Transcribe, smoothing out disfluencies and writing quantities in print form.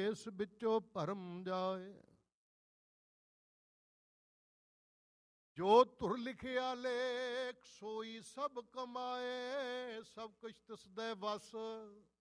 ਇਸ ਵਿੱਚੋਂ ਭਰਮ ਜਾਏ। ਜੋ ਧੁਰ ਲਿਖਿਆ ਲੇਖ ਸੋਈ ਸਭ ਕਮਾਏ, ਸਭ ਕੁਛ ਤਿਸ ਦੇ ਵਸ।